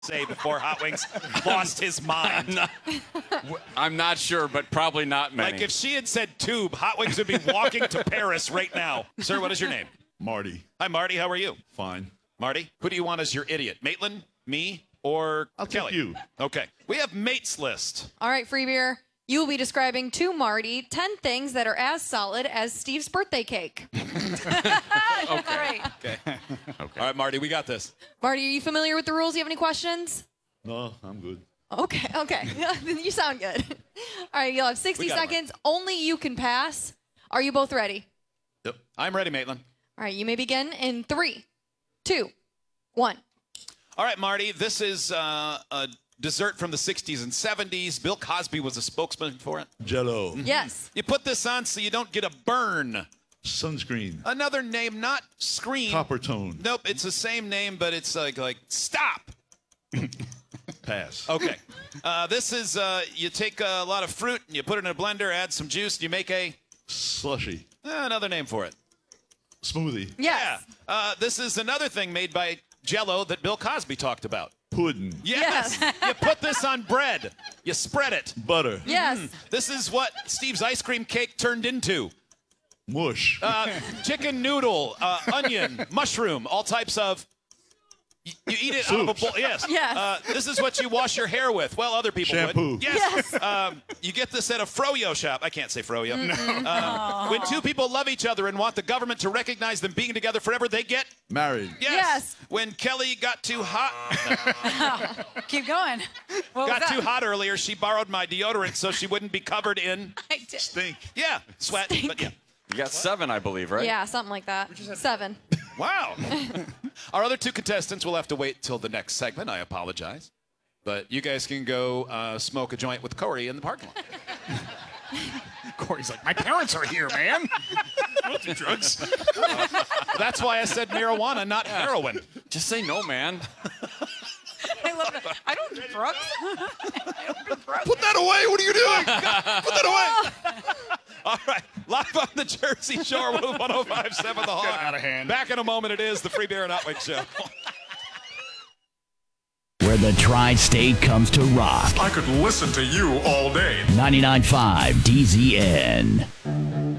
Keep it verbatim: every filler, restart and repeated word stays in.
say before Hot Wings lost his mind? I'm not, I'm not sure, but probably not many. Like if she had said tube, Hot Wings would be walking to Paris right now. Sir, what is your name? Marty. Hi, Marty. How are you? Fine. Marty, who do you want as your idiot? Maitland, me, or I'll Kelly? take you. Okay. We have Mate's List. All right, Free Beer. You will be describing to Marty ten things that are as solid as Steve's birthday cake. okay. Right. Okay. okay. All right, Marty, we got this. Marty, are you familiar with the rules? Do you have any questions? No, I'm good. Okay, okay. You sound good. All right, you'll have sixty got it, seconds. Only you can pass. Are you both ready? Yep. I'm ready, Maitland. All right, you may begin in three, two, one. All right, Marty, this is uh, a dessert from the sixties and seventies. Bill Cosby was a spokesman for it. Jell-O. Yes. You put this on so you don't get a burn. Sunscreen. Another name, not screen. Copper tone. Nope, it's the same name, but it's like, like stop. Pass. Okay. Uh, this is, uh, you take a lot of fruit and you put it in a blender, add some juice, and you make a, Slushy. uh, another name for it. Smoothie. Yes. Yeah. Uh, this is another thing made by Jell-O that Bill Cosby talked about. Pudding. Yes. Yes. You put this on bread. You spread it. Butter. Yes. This is what Steve's ice cream cake turned into. Mush. Uh, chicken noodle, uh, onion, mushroom, all types of. You, you eat it out of a Soups. bowl. Yes. Yes. Uh, this is what you wash your hair with. Well, other people Shampoo. would. Yes. Um, you get this at a froyo shop. I can't say froyo. No. Uh, when two people love each other and want the government to recognize them being together forever, they get. Married. Yes. Yes. When Kelly got too hot. Keep going. What got was too that? hot earlier. She borrowed my deodorant so she wouldn't be covered in. I did. Stink. Yeah, sweat. But yeah. You got seven, I believe, right? Yeah, something like that. Seven. Wow. Our other two contestants will have to wait till the next segment. I apologize. But you guys can go uh, smoke a joint with Corey in the parking lot. Corey's like, my parents are here, man. Drugs. That's why I said marijuana, not heroin. Just say no, man. I love that. I don't do drugs. I don't do drugs. Put that away. What are you doing? Put that away. All right. Live on the Jersey Shore with one oh five point seven The Hog. Got out of hand. Back in a moment, it is the Free Beer and Hot Wings Show. Where the tri-state comes to rock. I could listen to you all day. ninety-nine point five D Z N.